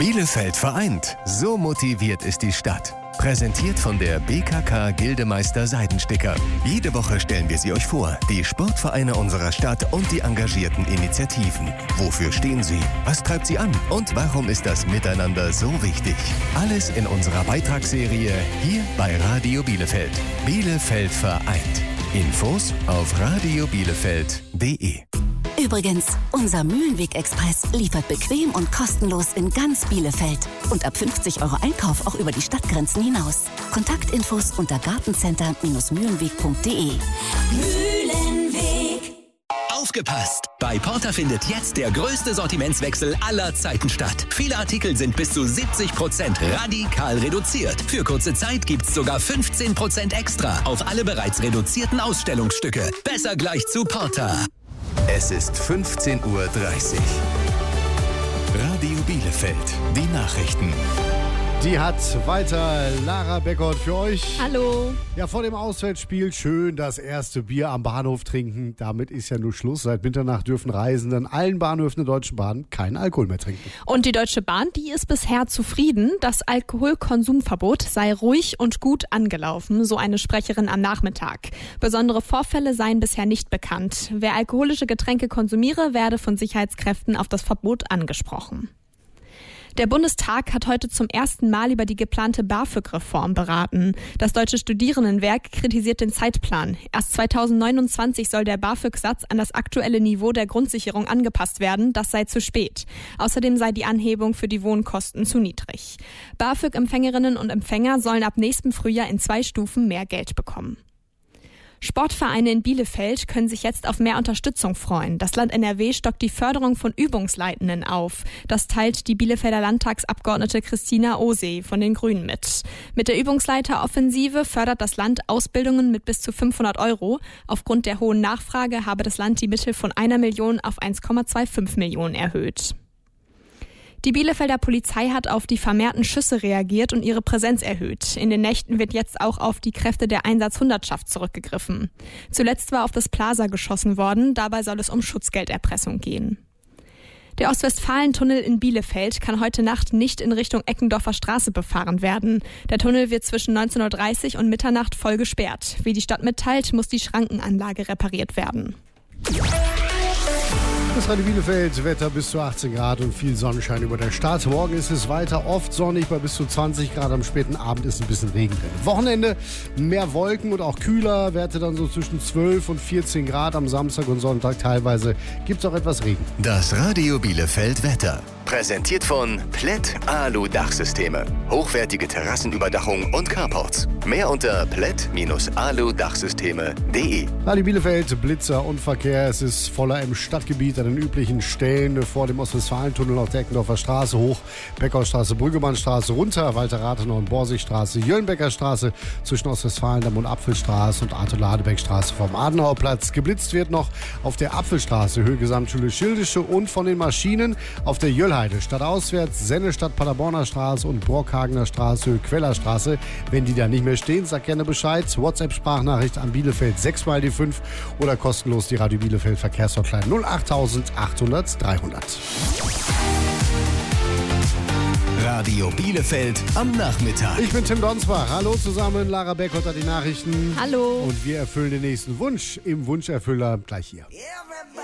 Bielefeld vereint. So motiviert ist die Stadt. Präsentiert von der BKK Gildemeister Seidensticker. Jede Woche stellen wir sie euch vor. Die Sportvereine unserer Stadt und die engagierten Initiativen. Wofür stehen sie? Was treibt sie an? Und warum ist das Miteinander so wichtig? Alles in unserer Beitragsserie hier bei Radio Bielefeld. Bielefeld vereint. Infos auf radiobielefeld.de. Übrigens, unser Mühlenweg-Express liefert bequem und kostenlos in ganz Bielefeld. Und ab 50 € Einkauf auch über die Stadtgrenzen hinaus. Kontaktinfos unter gartencenter-mühlenweg.de. Mühlenweg. Aufgepasst! Bei Porter findet jetzt der größte Sortimentswechsel aller Zeiten statt. Viele Artikel sind bis zu 70% radikal reduziert. Für kurze Zeit gibt's sogar 15% extra auf alle bereits reduzierten Ausstellungsstücke. Besser gleich zu Porter. Es ist 15:30 Uhr. Radio Bielefeld, die Nachrichten. Die hat weiter Lara Beckert für euch. Hallo. Ja, vor dem Auswärtsspiel schön das erste Bier am Bahnhof trinken. Damit ist ja nur Schluss. Seit Mitternacht dürfen Reisende an allen Bahnhöfen der Deutschen Bahn keinen Alkohol mehr trinken. Und die Deutsche Bahn, die ist bisher zufrieden. Das Alkoholkonsumverbot sei ruhig und gut angelaufen, so eine Sprecherin am Nachmittag. Besondere Vorfälle seien bisher nicht bekannt. Wer alkoholische Getränke konsumiere, werde von Sicherheitskräften auf das Verbot angesprochen. Der Bundestag hat heute zum ersten Mal über die geplante BAföG-Reform beraten. Das Deutsche Studierendenwerk kritisiert den Zeitplan. Erst 2029 soll der BAföG-Satz an das aktuelle Niveau der Grundsicherung angepasst werden. Das sei zu spät. Außerdem sei die Anhebung für die Wohnkosten zu niedrig. BAföG-Empfängerinnen und Empfänger sollen ab nächstem Frühjahr in 2 Stufen mehr Geld bekommen. Sportvereine in Bielefeld können sich jetzt auf mehr Unterstützung freuen. Das Land NRW stockt die Förderung von Übungsleitenden auf. Das teilt die Bielefelder Landtagsabgeordnete Christina Ohsee von den Grünen mit. Mit der Übungsleiteroffensive fördert das Land Ausbildungen mit bis zu 500 €. Aufgrund der hohen Nachfrage habe das Land die Mittel von 1 Million auf 1,25 Millionen erhöht. Die Bielefelder Polizei hat auf die vermehrten Schüsse reagiert und ihre Präsenz erhöht. In den Nächten wird jetzt auch auf die Kräfte der Einsatzhundertschaft zurückgegriffen. Zuletzt war auf das Plaza geschossen worden, dabei soll es um Schutzgelderpressung gehen. Der Ostwestfalen-Tunnel in Bielefeld kann heute Nacht nicht in Richtung Eckendorfer Straße befahren werden. Der Tunnel wird zwischen 19:30 und Mitternacht voll gesperrt. Wie die Stadt mitteilt, muss die Schrankenanlage repariert werden. Das Radio Bielefeld, Wetter bis zu 18 Grad und viel Sonnenschein über der Stadt. Morgen ist es weiter oft sonnig bei bis zu 20 Grad. Am späten Abend ist ein bisschen Regen drin. Wochenende mehr Wolken und auch kühler. Werte dann so zwischen 12 und 14 Grad. Am Samstag und Sonntag teilweise gibt es auch etwas Regen. Das Radio Bielefeld Wetter. Präsentiert von Plätt Alu Dachsysteme. Hochwertige Terrassenüberdachung und Carports. Mehr unter plätt-aludachsysteme.de. Radio Bielefeld, Blitzer und Verkehr. Es ist voller im Stadtgebiet an den üblichen Stellen vor dem Ostwestfalen-Tunnel auf der Eckendorfer Straße hoch, Beckerstraße, Brüggemannstraße runter, Walter-Rathenau und Borsigstraße, Jöllenbecker Straße zwischen Ostwestfalendamm und Apfelstraße und Arthur-Ladebeck-Straße vom Adenauerplatz. Geblitzt wird noch auf der Apfelstraße, Höhe Gesamtschule Schildische und von den Maschinen auf der Jöllheide, stadtauswärts, Sennestadt, Paderborner Straße und Brockhagener Straße, Höhe Quellerstraße. Wenn die da nicht mehr stehen, sag gerne Bescheid. WhatsApp-Sprachnachricht an Bielefeld 6 mal die 5 oder kostenlos die Radio Bielefeld Verkehrshotline 08800 300. Radio Bielefeld am Nachmittag. Ich bin Tim Donsbach. Hallo zusammen. Lara Beckert hat die Nachrichten. Hallo. Und wir erfüllen den nächsten Wunsch im Wunscherfüller gleich hier.